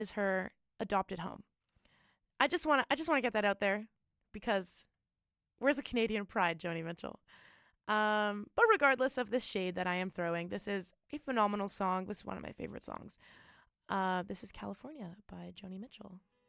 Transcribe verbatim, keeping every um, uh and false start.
is her adopted home. I just want to I just want to get that out there because where's the Canadian pride, Joni Mitchell? Um, but regardless of this shade that I am throwing, this is a phenomenal song. This is one of my favorite songs. Uh, this is California by Joni Mitchell.